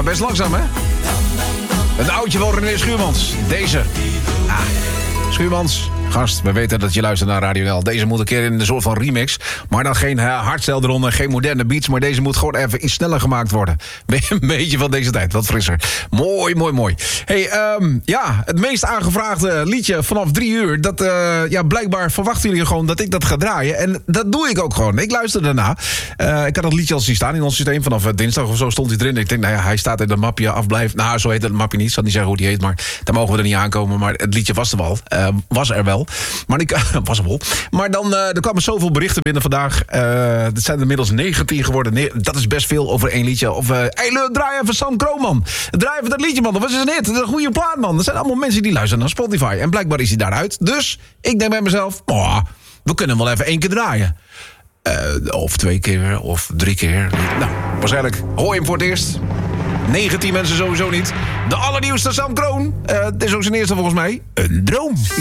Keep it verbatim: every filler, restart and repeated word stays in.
best langzaam, hè? Een oudje wel, René Schuurmans. Deze. Ah, Schuurmans, gast, we weten dat je luistert naar Radio L. Deze moet een keer in een soort van remix. Maar dan geen uh, hardstyle eronder, geen moderne beats. Maar deze moet gewoon even iets sneller gemaakt worden. Een beetje van deze tijd, wat frisser. Mooi, mooi, mooi. Hey, um, ja, het meest aangevraagde liedje vanaf drie uur. Dat, uh, ja, blijkbaar verwachten jullie gewoon dat ik dat ga draaien. En dat doe ik ook gewoon. Ik luister daarna. Uh, ik had dat liedje al zien staan in ons systeem. Vanaf uh, dinsdag of zo stond hij erin. Ik denk, nou ja, hij staat in het mapje afblijf. Nou, zo heet het mapje niet. Ik zal niet zeggen hoe die heet, maar daar mogen we er niet aankomen. Maar het liedje was er wel. Uh, was er wel. Maar ik, was er wel. Maar dan uh, er kwamen zoveel berichten binnen vandaag. Uh, het zijn er inmiddels negentien geworden. Nee, dat is best veel over één liedje. Of, uh, hey, leuk, draai even Sam Kroon, man. Draai even dat liedje, man. Dat was een hit. Dat is een goede plaat, man. Dat zijn allemaal mensen die luisteren naar Spotify. En blijkbaar is hij daaruit. Dus ik denk bij mezelf, oh, we kunnen hem wel even één keer draaien. Uh, of twee keer, of drie keer. Nou, waarschijnlijk hoor je hem voor het eerst. negentien mensen sowieso niet. De allernieuwste Sam Kroon. Uh, het is ook zijn eerste volgens mij. Een droom.